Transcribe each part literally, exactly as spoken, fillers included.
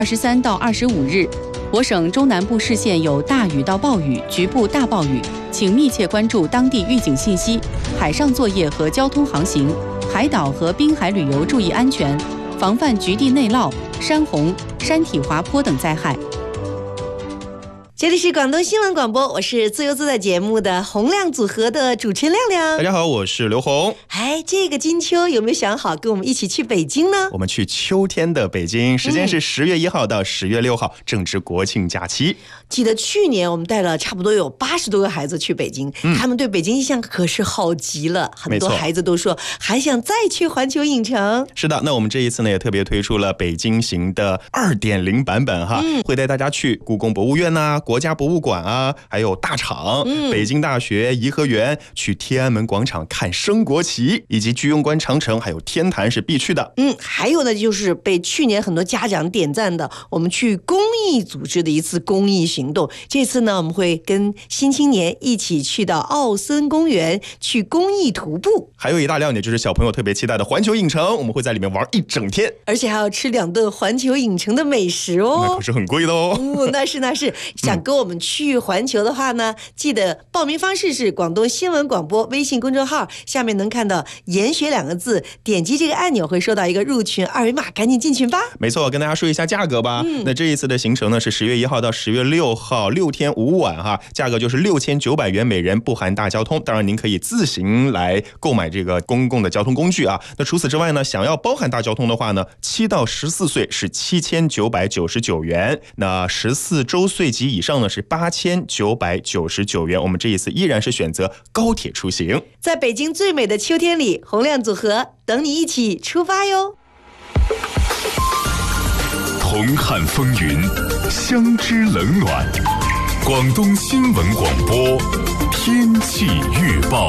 二十三到二十五日，我省中南部市县有大雨到暴雨、局部大暴雨，请密切关注当地预警信息，海上作业和交通航行，海岛和滨海旅游注意安全，防范局地内涝、山洪、山体滑坡等灾害。 这里是广东新闻广播，我是自由自在节目的洪亮组合的主持人亮亮。 大家好，我是刘红。 哎，这个金秋有没有想好跟我们一起去北京呢？ 我们去秋天的北京，时间是十月一号到十月六号，正值国庆假期。 记得去年我们带了差不多有八十多个孩子去北京、嗯、他们对北京印象可是好极了，很多孩子都说还想再去环球影城。 是的，那我们这一次呢也特别推出了北京行的 二点零 版本哈、嗯，会带大家去故宫博物院啊、国家博物馆啊，还有大厂、嗯、北京大学、颐和园，去天安门广场看升国旗，以及居庸关长城还有天坛是必去的。 嗯，还有呢就是被去年很多家长点赞的，我们去公益组织的一次公益行动。这次呢我们会跟新青年一起去到奥森公园去公益徒步， 还有一大亮点就是小朋友特别期待的环球影城，我们会在里面玩一整天， 而且还要吃两顿环球影城的美食哦， 那可是很贵的哦。 哦，那是那是。想跟我们去环球的话呢、嗯、记得报名方式是广东新闻广播微信公众号，下面能看到研学两个字，点击这个按钮会收到一个入群二维码，赶紧进群吧。 没错，跟大家说一下价格吧、嗯、那这一次的行程呢是十月一号到十月六号，六天五晚哈，价格就是六千九百元每人，不含大交通。当然您可以自行来购买这个公共的交通工具啊。那除此之外呢，想要包含大交通的话呢，七到十四岁是七千九百九十九元，那十四周岁及以上呢是八千九百九十九元。我们这一次依然是选择高铁出行。 在北京最美的秋天里，洪亮组合等你一起出发哟。 同汉风云，相知冷暖。广东新闻广播天气预报。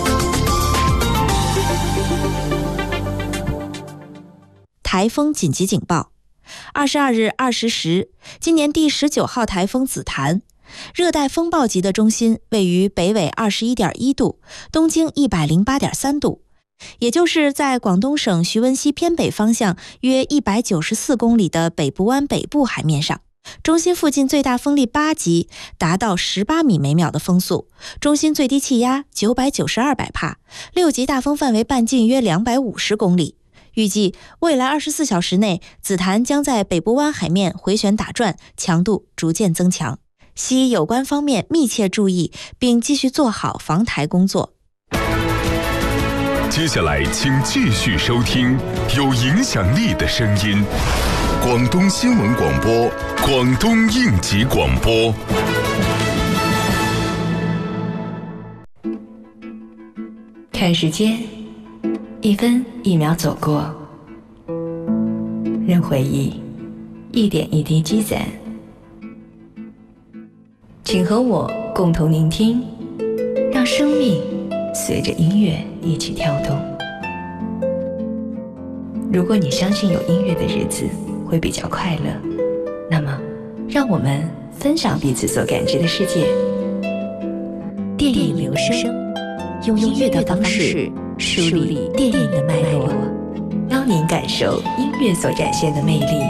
台风紧急警报。二十二日二十时，今年第十九号台风紫檀，热带风暴级的中心位于北纬二十一点一度，东经一百零八点三度，也就是在广东省徐闻溪偏北方向约一百九十四公里的北部湾北部海面上。中心附近最大风力八级，达到十八米每秒的风速，中心最低气压九百九十二百帕，六级大风范围半径约两百五十公里。预计未来二十四小时内，紫檀将在北部湾海面回旋打转，强度逐渐增强，希有关方面密切注意，并继续做好防台工作。 接下来请继续收听有影响力的声音，广东新闻广播，广东应急广播。 看时间，一分一秒走过，任回忆一点一滴积攒。请和我共同聆听，让生命随着音乐一起跳动。如果你相信有音乐的日子会比较快乐，那么让我们分享彼此所感知的世界。电影留声，用音乐的方式梳理电影的脉络，邀您感受音乐所展现的魅力。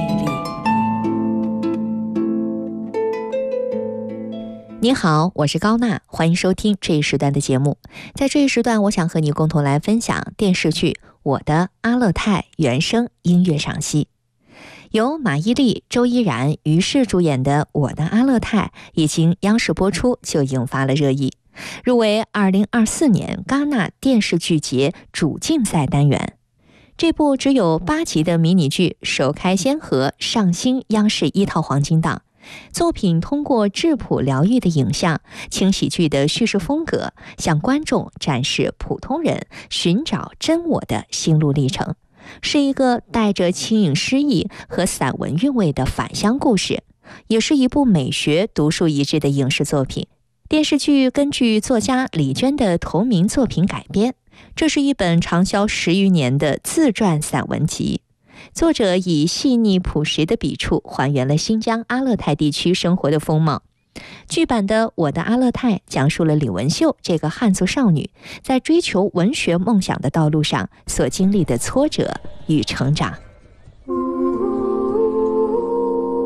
你好，我是高娜，欢迎收听这一时段的节目。在这一时段，我想和你共同来分享电视剧《我的阿勒泰》原声音乐赏析。由马伊琍、周依然、于适主演的《我的阿勒泰》已经央视播出，就引发了热议，入围二零二四年戛纳电视剧节主竞赛单元。这部只有八集的迷你剧首开先河，上新央视一套黄金档。作品通过质朴疗愈的影像、轻喜剧的叙事风格，向观众展示普通人寻找真我的心路历程，是一个带着轻盈诗意和散文韵味的返乡故事，也是一部美学独树一帜的影视作品。电视剧根据作家李娟的同名作品改编，这是一本畅销十余年的自传散文集。作者以细腻朴实的笔触还原了新疆阿勒泰地区生活的风貌。剧版的《我的阿勒泰》讲述了李文秀这个汉族少女在追求文学梦想的道路上所经历的挫折与成长。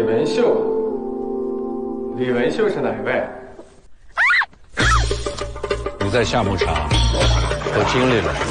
李文秀。李文秀是哪位？ 你在夏牧场都经历了。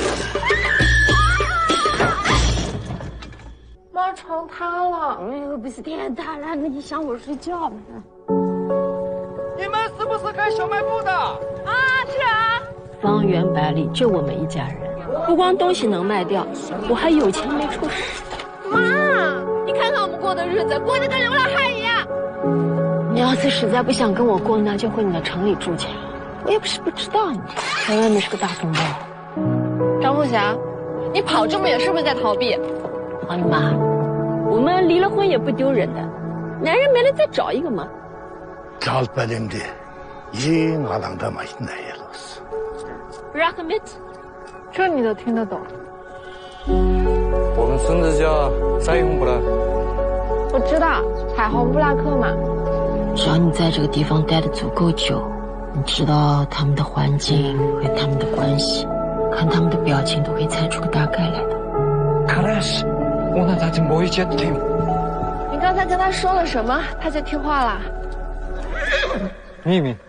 妈，床塌了。哎呦，不是天塌了，那你想我睡觉吗？ 你们是不是开小卖部的？ 啊，是啊。方圆百里就我们一家人，不光东西能卖掉，我还有钱没处使。妈，你看看我们过的日子，过得跟流浪汉一样。你要是实在不想跟我过，那就回你的城里住去。我也不是不知道你，在外面是个大风暴。张凤霞，你跑这么远是不是在逃避？好你妈，我们离了婚也不丢人的，男人没了再找一个嘛。 找不定的，一我啷得嘛那也老是。 Rahmet， 这你都听得懂？ 我们村子叫彩虹布拉。 我知道，彩虹布拉克嘛。只要你在这个地方待得足够久，你知道他们的环境和他们的关系，看他们的表情都可以猜出个大概来的。 看来是，我那他就没有接听。 你刚才跟他说了什么？他就听话了。 秘密。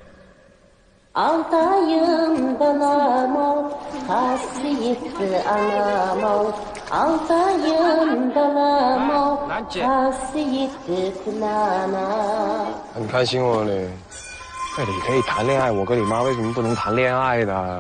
Altayım dalamam, hasret anamam. Altayım dalamam, hasret kınanam. 很开心哦你，那你可以谈恋爱，我跟你妈为什么不能谈恋爱的？